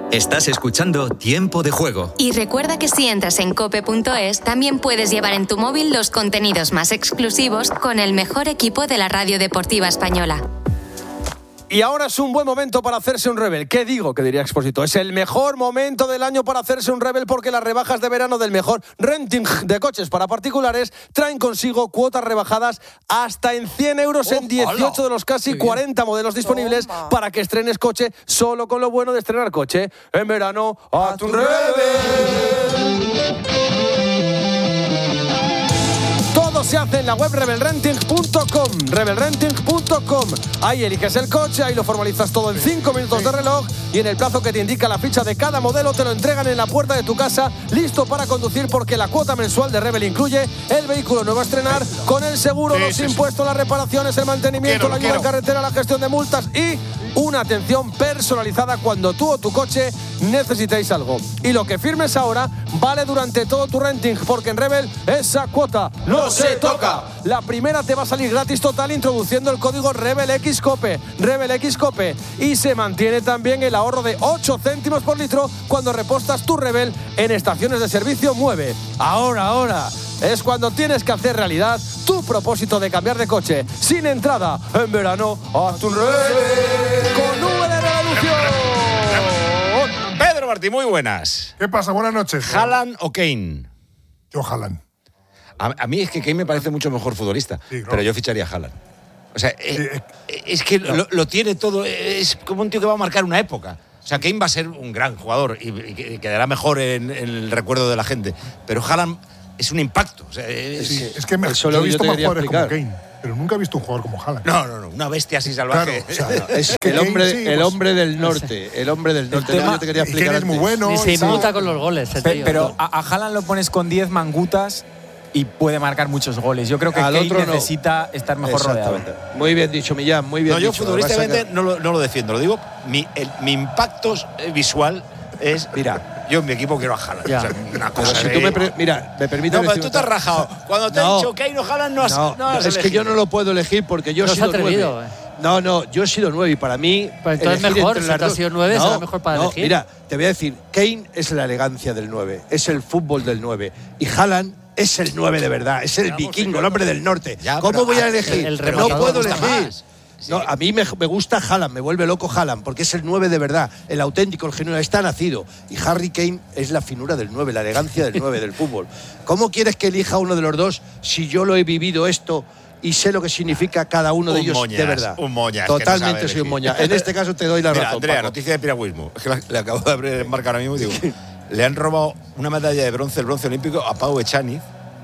Estás escuchando Tiempo de Juego. Y recuerda que si entras en cope.es, también puedes llevar en tu móvil los contenidos más exclusivos con el mejor equipo de la radio deportiva española. Y ahora es un buen momento para hacerse un Rebel. ¿Qué digo? Que diría Expósito. Es el mejor momento del año para hacerse un Rebel porque las rebajas de verano del mejor renting de coches para particulares traen consigo cuotas rebajadas hasta en 100 euros en 18 de los casi 40 modelos disponibles para que estrenes coche solo con lo bueno de estrenar coche. En verano, ¡hazte un Rebel! Todo se hace en la web rebelrenting.com. Rebelrenting.com. Ahí eliges el coche, ahí lo formalizas todo en 5 minutos de reloj y en el plazo que te indica la ficha de cada modelo te lo entregan en la puerta de tu casa, listo para conducir, porque la cuota mensual de Rebel incluye el vehículo nuevo a estrenar con el seguro, los impuestos, las reparaciones, el mantenimiento, la ayuda en carretera, la gestión de multas y una atención personalizada cuando tú o tu coche necesitéis algo. Y lo que firmes ahora vale durante todo tu renting, porque en Rebel esa cuota no se toca. La primera te va a salir gratis total introduciendo el código RebelXCOPE. RebelXCOPE. Y se mantiene también el ahorro de 8 céntimos por litro cuando repostas tu Rebel en estaciones de servicio Mueve. Ahora es cuando tienes que hacer realidad tu propósito de cambiar de coche. Sin entrada, en verano, haz un Rebel con V de Revolución. Pedro Martí, muy buenas. ¿Qué pasa? Buenas noches. ¿Haaland o Kane? Yo Haaland. A mí es que Kane me parece mucho mejor futbolista, sí, claro. Pero yo ficharía a Haaland. O sea, es que lo tiene todo, es como un tío que va a marcar una época. O sea, Kane va a ser un gran jugador y quedará mejor en el recuerdo de la gente. Pero Haaland es un impacto. O sea, es que yo he visto más jugadores como Kane, pero nunca he visto un jugador como Haaland. No, una bestia así salvaje. Claro, o sea, es que el hombre del norte. El hombre del norte. Yo te quería explicar. Es muy bueno. Y se inmuta con los goles. Pero a Haaland lo pones con 10 mangutas y puede marcar muchos goles. Yo creo que Kane necesita estar mejor rodeado. Muy bien dicho, Millán, muy bien dicho. Yo futbolísticamente no lo defiendo, lo digo, mi impacto visual es, mira, yo en mi equipo quiero a Haaland. O sea, una cosa. Si tú me permites. No, pero tú te has rajado. Cuando te he dicho Kane o Haaland, no has es que yo no lo puedo elegir porque yo he sido 9. Yo he sido 9 y para mí. Pues entonces mejor, si tú has sido 9, será mejor para elegir. Mira, te voy a decir, Kane es la elegancia del 9, es el fútbol del 9. Y Haaland es el 9 de verdad, es el vikingo, el hombre del norte. ¿Cómo voy a elegir? No puedo elegir. Sí. No, a mí me gusta Haaland, me vuelve loco Haaland, porque es el 9 de verdad, el auténtico, el genuino, está nacido. Y Harry Kane es la finura del 9, la elegancia del 9 del fútbol. ¿Cómo quieres que elija uno de los dos si yo lo he vivido esto y sé lo que significa cada uno de ellos de verdad? Un moñas. Totalmente soy un moñas. En este caso te doy la razón. Andrea, Paco. Noticia de piragüismo. Es que le acabo de abrir el marca ahora mismo y digo, le han robado una medalla de bronce, el bronce olímpico, a Pau Echaniz,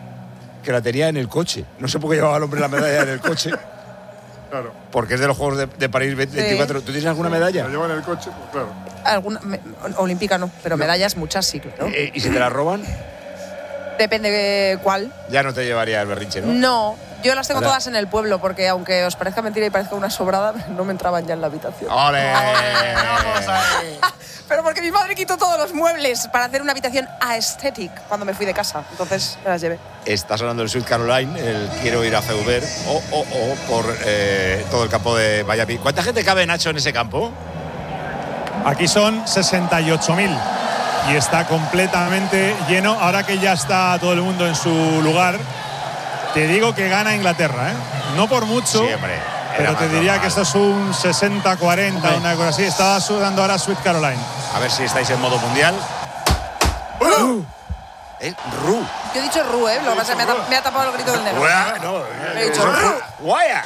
que la tenía en el coche. No sé por qué llevaba el hombre la medalla en el coche. Claro. Porque es de los Juegos de París 24. ¿Tú tienes alguna medalla? La lleva en el coche, pues claro. Alguna, olímpica no, pero medallas muchas sí, claro. ¿Y si te la roban? Depende de cuál. Ya no te llevaría el berrinche, ¿no? No, yo las tengo todas en el pueblo, porque aunque os parezca mentira y parezca una sobrada, no me entraban ya en la habitación. ¡Ole! ¡Vamos ahí! Pero porque mi madre quitó todos los muebles para hacer una habitación aesthetic cuando me fui de casa. Entonces me las llevé. Está sonando el Sweet Caroline, el quiero ir a Feuber, por todo el campo de Valladolid. ¿Cuánta gente cabe, Nacho, en ese campo? Aquí son 68.000 y está completamente lleno. Ahora que ya está todo el mundo en su lugar, te digo que gana Inglaterra, ¿eh? No por mucho. Sí, hombre. Pero te diría que esto es un 60-40, una cosa así. Estaba sudando ahora Sweet Caroline. A ver si estáis en modo mundial. Ru. Yo he dicho Ru, ¿eh? Lo que pasa es que me ha tapado el grito del negro. No, he dicho Ru. Guaya.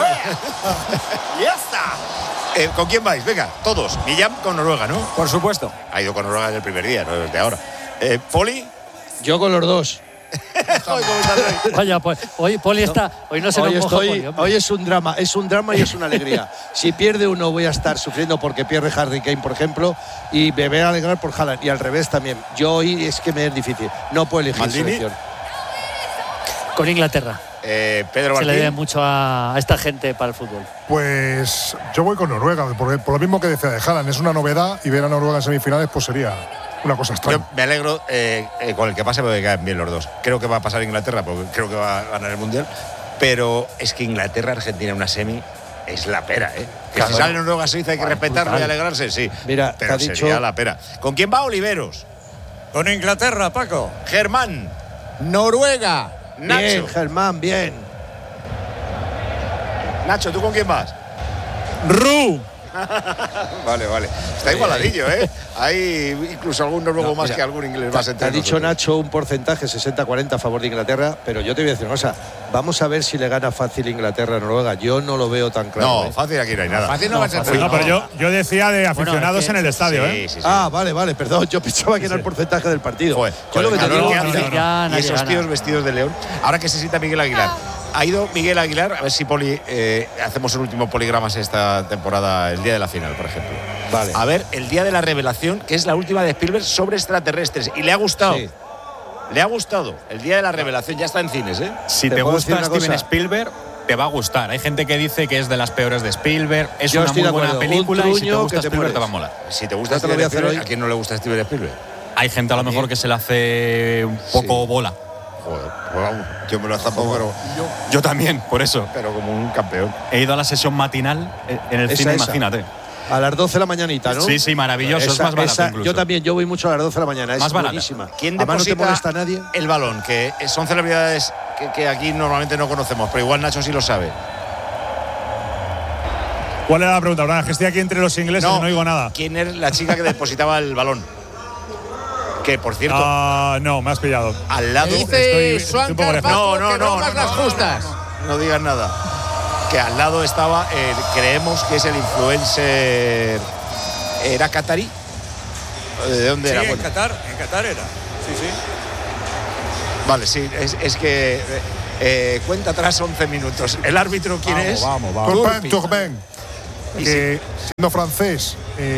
Ya está. ¿Con quién vais? Venga, todos. Millán con Noruega, ¿no? Por supuesto. Ha ido con Noruega desde el primer día, no desde ahora. ¿Poli? Yo con los dos. Vaya, pues hoy Poli está. Hoy no se nos moja Poli, hoy es un drama y es una alegría. Si pierde uno voy a estar sufriendo porque pierde Harry Kane, por ejemplo, y me voy a alegrar por Haaland, y al revés también. Yo hoy es que me es difícil. No puedo elegir selección. Con Inglaterra. Pedro Martín. Se le debe mucho a esta gente para el fútbol. Pues yo voy con Noruega, por lo mismo que decía de Haaland, es una novedad y ver a Noruega en semifinales pues sería una cosa extraña. Yo me alegro con el que pase porque quedan bien los dos. Creo que va a pasar Inglaterra porque creo que va a ganar el Mundial, pero es que Inglaterra-Argentina en una semi es la pera, ¿eh? Que Claro. si sale Noruega Suiza hay que respetarlo brutal. y alegrarse, sí. Mira, pero te ha sería dicho- la pera. ¿Con quién va Oliveros? Con Inglaterra, Paco. Germán. Noruega. Nacho. Bien, Germán, bien. Nacho, ¿tú con quién vas? Ru. Vale. Está igualadillo, ¿eh? Hay incluso algún noruego más mira, que algún inglés más Te entre ha dicho nosotros. Nacho un porcentaje 60-40 a favor de Inglaterra, pero yo te voy a decir una cosa. Vamos a ver si le gana fácil Inglaterra a Noruega. Yo no lo veo tan claro. No, fácil aquí no hay nada. Fácil no va a ser. No, pero yo decía de aficionados en el estadio, Sí, ¿eh? sí. Ah, vale, perdón. Yo pensaba que era el porcentaje del partido. Joder, Yo lo que te calor digo, que hace. mira, Ya Y nadie esos gana. tíos vestidos de león. Ahora que se sienta Miguel Aguilar. Ha ido Miguel Aguilar, a ver si Poli hacemos el último poligramas esta temporada, el día de la final, por ejemplo. Vale. A ver, el día de la revelación, que es la última de Spielberg sobre extraterrestres. Y le ha gustado. Sí. Le ha gustado. El día de la revelación ya está en cines, ¿eh? Si ¿Te te puedo decir gusta una Steven cosa? Spielberg, te va a gustar. Hay gente que dice que es de las peores de Spielberg. Es Yo una estoy muy de buena acuerdo. película Un y si te truño gusta que te Spielberg te va a mueres. molar. Si te gusta Esto lo voy a hacer Spielberg, hoy. ¿a quién no le gusta Steven Spielberg? Hay gente a lo mejor que se le hace un poco bola. Joder, pues vamos, yo me lo zapo, Yo también, por eso. pero como un campeón. He ido a la sesión matinal en el cine, imagínate. A las 12 de la mañanita, ¿no? Sí, maravilloso. Es más barato incluso. Yo también, yo voy mucho a las 12 de la mañana. Más Es barata. buenísima. ¿Quién Además, no te deposita molesta a nadie. el balón? Que son celebridades que aquí normalmente no conocemos, pero igual Nacho sí lo sabe. ¿Cuál era la pregunta? Ahora que estoy aquí entre los ingleses y no oigo nada. ¿Quién es la chica que depositaba el balón? Que, por cierto, No, me has pillado. al lado. Dice estoy un poco Swan lejos. Carpaco que no hagas las justas. No digas nada. Que al lado estaba, creemos que es el influencer. ¿Era catarí? ¿De dónde Sí, era? en Bueno, Qatar era. Sí. vale, sí, es que cuenta atrás 11 minutos. ¿El árbitro quién es? Turpin, que siendo francés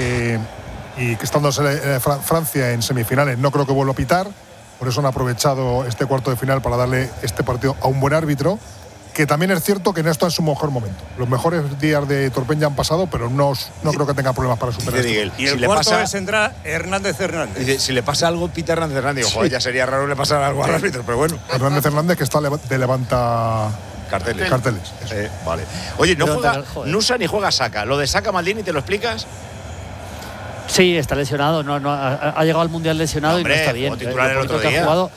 y que estando Francia en semifinales, no creo que vuelva a pitar. Por eso han aprovechado este cuarto de final para darle este partido a un buen árbitro. Que también es cierto que no está en su mejor momento. Los mejores días de Turpin ya han pasado, pero no creo que tenga problemas para superar Dice esto. Miguel, Y el si le cuarto pasa, es entrar Hernández. dice, si le pasa algo, Pita Hernández. Digo, joder, ya sería raro le pasar algo al árbitro, pero bueno. Hernández que está de levanta Carteles. eso. Vale. Oye, no Levanta juega joder. Nusa ni juega Saka. Lo de Saka, Maldini, ¿te lo explicas? Sí, está lesionado. Ha llegado al Mundial lesionado Hombre, y no está bien. jugó titular el Lo otro bonito que día. ha jugado.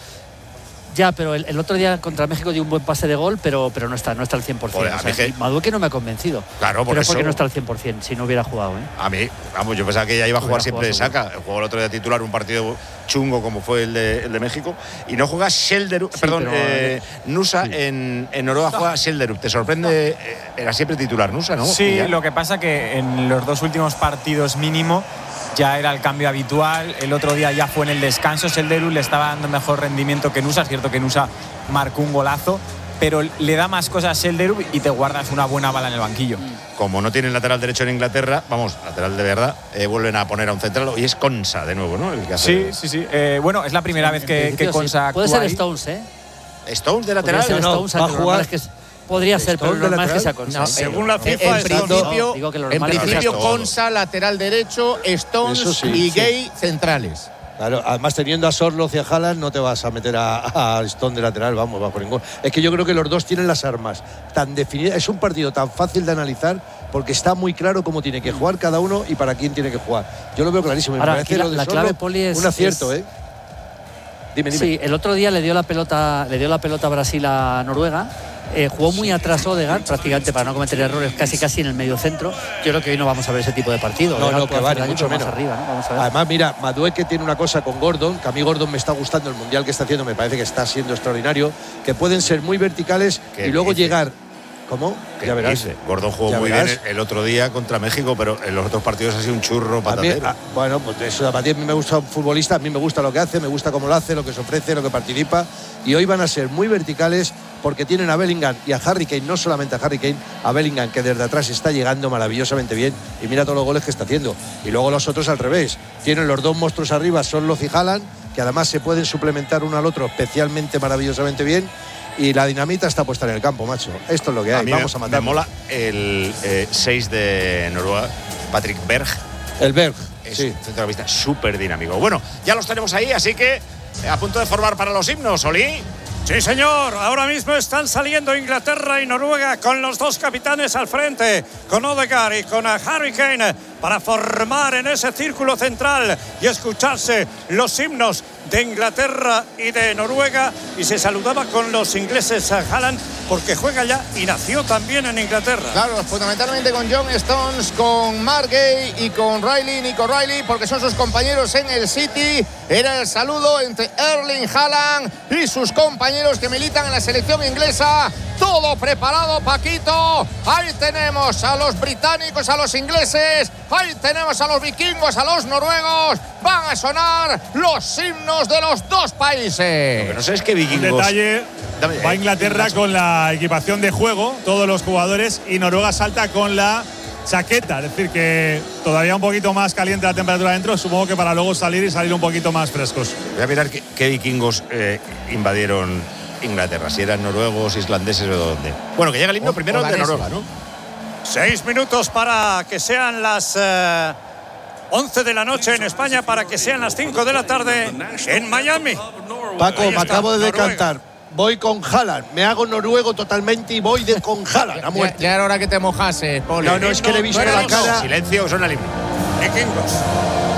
Ya, pero el otro día contra México dio un buen pase de gol, pero no está al 100%. Joder, a mí que- Madueque no me ha convencido. Claro, por pero eso. porque no está al 100%, si no hubiera jugado. A mí, vamos, yo pensaba que ya iba a jugar Hubiera siempre de jugado Saka. Jugó el otro día titular un partido chungo como fue el de México. Y no juega Schelderup, Sí, perdón, pero, Nusa en Noruega juega Schelderup. ¿Te sorprende? Era siempre titular Nusa, ¿no? Sí, Ya. lo que pasa que en los dos últimos partidos mínimo ya era el cambio habitual. El otro día ya fue en el descanso. Schelderup le estaba dando mejor rendimiento que Nusa. Es cierto que Nusa marcó un golazo, pero le da más cosas a Schelderup y te guardas una buena bala en el banquillo. Como no tienen lateral derecho en Inglaterra, vamos, lateral de verdad, vuelven a poner a un central. Y es Konsa de nuevo, ¿no? El que hace- Sí. Bueno, es la primera vez que principio, Konsa sí. Puede actúa ser ahí. Stones, ¿eh? Stones de Podría lateral. ser no, Stones, va a aunque lo jugar- normal es que podría ser, pero Stones lo de normal es que sea lateral. Konsa. No, Sí. según la FIFA, En Stones principio, Digo que lo en normal es que principio sea Konsa, lateral derecho, Stones Eso sí, y sí. Gay, centrales. Claro, además teniendo a Sorloth y a Haaland no te vas a meter a Stone de lateral, vamos, bajo ningún. Es que yo creo que los dos tienen las armas tan definidas. Es un partido tan fácil de analizar porque está muy claro cómo tiene que jugar cada uno y para quién tiene que jugar. Yo lo veo clarísimo. Me Ahora, parece aquí lo de la clave, Sorloth Poli, es- un acierto, es- ¿eh? Dime. Sí, el otro día le dio la pelota a Brasil a Noruega. Jugó muy atrás Odegaard, prácticamente para no cometer errores, casi en el medio centro. Yo creo que hoy no vamos a ver ese tipo de partido. No, Odegaard no, puede que va, hacer ni daño, mucho pero más menos. arriba, ¿no? Vamos a ver. Además, mira, Madueke tiene una cosa con Gordon, que a mí Gordon me está gustando el mundial que está haciendo, me parece que está siendo extraordinario, que pueden ser muy verticales ¿Qué y luego dice? llegar. ¿Cómo? ¿Qué Ya verás. dice? Gordon jugó Ya muy verás. bien el otro día contra México, pero en los otros partidos ha sido un churro A mí, patatero. bueno, pues eso, a mí me gusta un futbolista, a mí me gusta lo que hace, me gusta cómo lo hace, lo que se ofrece, lo que participa. Y hoy van a ser muy verticales porque tienen a Bellingham y a Harry Kane, no solamente a Harry Kane, a Bellingham, que desde atrás está llegando maravillosamente bien. Y mira todos los goles que está haciendo. Y luego los otros al revés. Tienen los dos monstruos arriba, Sorloth y Haaland, que además se pueden suplementar uno al otro especialmente maravillosamente bien. Y la dinamita está puesta en el campo, macho. Esto es lo que hay. mí Vamos a me matar. mola el 6 de Noruega, Patrick Berg. El Berg. Es Sí. un centrocampista súper dinámico. Bueno, ya los tenemos ahí, así que a punto de formar para los himnos, Oli. Sí, señor. Ahora mismo están saliendo Inglaterra y Noruega con los dos capitanes al frente, con Odegaard y con Harry Kane, para formar en ese círculo central y escucharse los himnos de Inglaterra y de Noruega. Y se saludaba con los ingleses a Haaland, porque juega ya y nació también en Inglaterra. Claro, fundamentalmente con John Stones, con Mark Gay y con Nico Riley, porque son sus compañeros en el City. Era el saludo entre Erling Haaland y sus compañeros que militan en la selección inglesa. Todo preparado, Paquito. Ahí tenemos a los británicos, a los ingleses. Ahí tenemos a los vikingos, a los noruegos. Van a sonar los himnos de los dos países. Lo que no sé es que vikingos... Un detalle, va Inglaterra con la equipación de juego, todos los jugadores, y Noruega salta con la chaqueta. Es decir, que todavía un poquito más caliente la temperatura dentro. Supongo que para luego salir un poquito más frescos. Voy a mirar qué vikingos invadieron Inglaterra, si eran noruegos, islandeses o de dónde. Bueno, que llega el himno primero de Noruega, ¿no? 6 minutos para que sean las 11 de la noche en España, para que sean las 5 de la tarde en Miami. Paco, me acabo de decantar. Voy con Haaland. Me hago noruego totalmente y voy con Haaland a muerte. Ya era hora que te mojases, Poli. No, es que le he visto la cara. Silencio, son al himno. Vikingos.